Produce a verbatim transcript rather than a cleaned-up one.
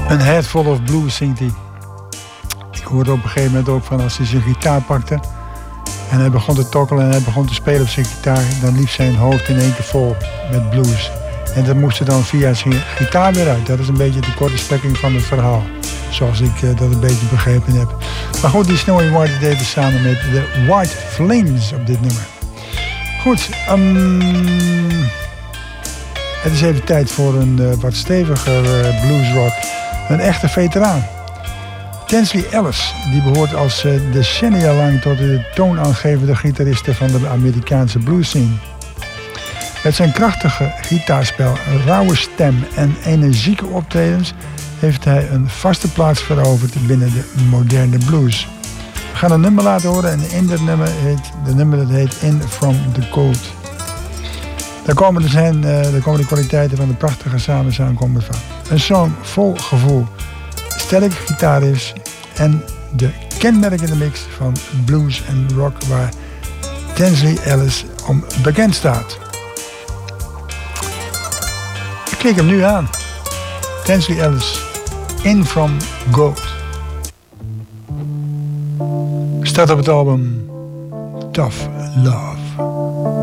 Een head full of blues zingt hij. Ik hoorde op een gegeven moment ook van als hij zijn gitaar pakte en hij begon te tokkelen en hij begon te spelen op zijn gitaar, dan liep zijn hoofd in één keer vol met blues. En dat moest er dan via zijn gitaar weer uit. Dat is een beetje de korte strekking van het verhaal. Zoals ik uh, dat een beetje begrepen heb. Maar goed, die Snowy White deed het samen met de White Flames op dit nummer. Goed, um, het is even tijd voor een uh, wat steviger uh, bluesrock. Een echte veteraan. Tinsley Ellis, die behoort als uh, decennia lang tot de toonaangevende gitaristen van de Amerikaanse blues scene. Met zijn krachtige gitaarspel, rauwe stem en energieke optredens heeft hij een vaste plaats veroverd binnen de moderne blues. We gaan een nummer laten horen en in dat nummer heet, de nummer dat heet In From The Cold. Daar komen, er zijn, uh, daar komen de kwaliteiten van de prachtige samenzaankomsten van. Een song vol gevoel, sterke gitaarriffs en de kenmerkende mix van blues en rock waar Tinsley Ellis om bekend staat. Ik klik hem nu aan. Tinsley Ellis, In From Gold. Staat op het album Tough Love.